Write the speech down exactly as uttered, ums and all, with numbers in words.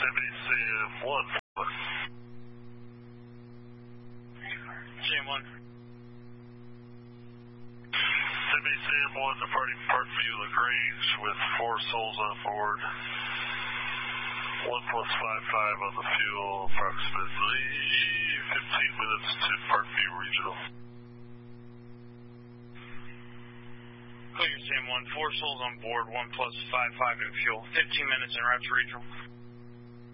Timmy Sam one. Sam one. Timmy Sam one departing Parkview LaGrange with four souls on board. One plus five five on the fuel, approximately fifteen minutes to Parkview Regional. Clear Sam one, four souls on board, one plus five five in fuel, fifteen minutes en route to Regional.